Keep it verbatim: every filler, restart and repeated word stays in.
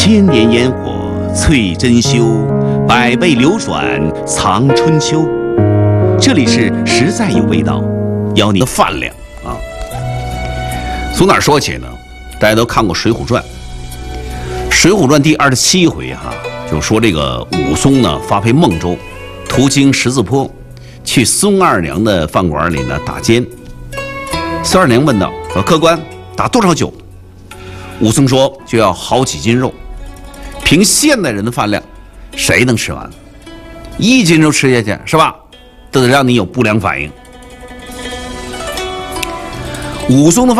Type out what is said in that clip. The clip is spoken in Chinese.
千年烟火催珍馐，百倍流转藏春秋。这里是实在有味道，邀你的饭量啊。从哪儿说起呢？大家都看过《水浒传》，《水浒传》第二十七回哈、啊，就说这个武松呢发配孟州，途经十字坡，去孙二娘的饭馆里呢打尖。孙二娘问道：“说客官打多少酒？”武松说：“就要好几斤肉。凭现代人的饭量，谁能吃完？一斤肉吃下去是吧？都得让你有不良反应。”武松的